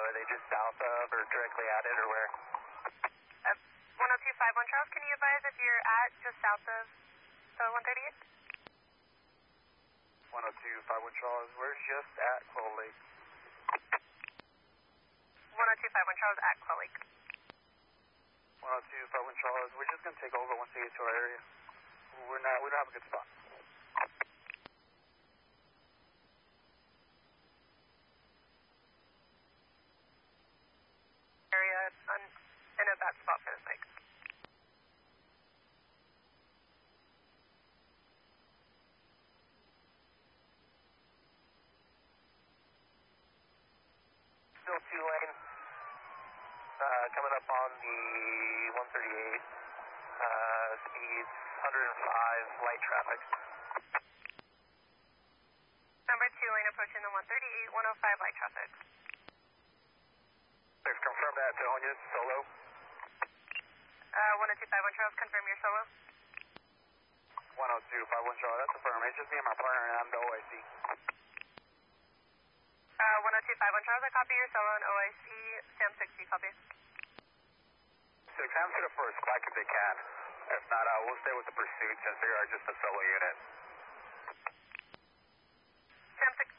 Are they just south of or directly at it, or where? 10251 Charles, can you advise if you're at just south of the 138? 10251 Charles, we're just at Quail Lake. 10251 Charles at Quail Lake. 10251 Charles, we're just gonna take over once we get to our area. We don't have a good spot. Area in a bad spot for the bike. Still 2 lane, coming up on the 138, speeds 105, light traffic. Number 2 lane approaching the 138, 105 light traffic. Please confirm that to on unit solo. 10251 Charles, confirm your solo. 10251 Charles, that's affirmed. It's just me and my partner, and I'm the OIC. 10251 Charles, I copy your solo and OIC, Sam 60, copy. 6, have to the first spike if they can. If not, we'll stay with the pursuit since they are just a solo unit. Sam 6,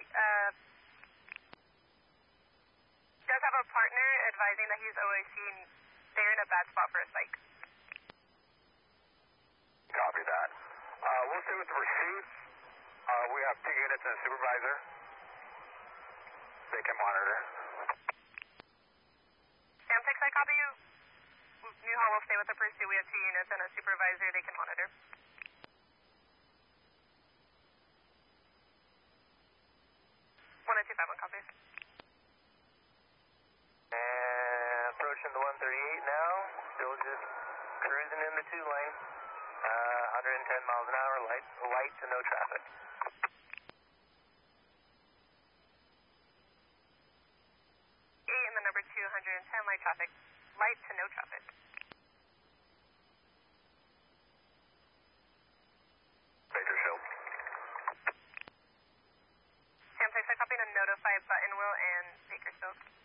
does have a partner advising that he's OIC and they're in a bad spot for a spike. Copy that. We'll stay with the pursuit. We have 2 units and a supervisor. They can monitor. Sam 6, I copy you. New Hall will stay with the pursuit. We have 2 units and a supervisor they can monitor. 10251 copy. And approaching the 138 now. Still just cruising in the 2 lane. 110 miles an hour, light to no traffic. 8 and the number 210 light traffic. Light to no traffic. Bakersfield. Sam 6, I copy to notify Buttonwell and Bakersfield.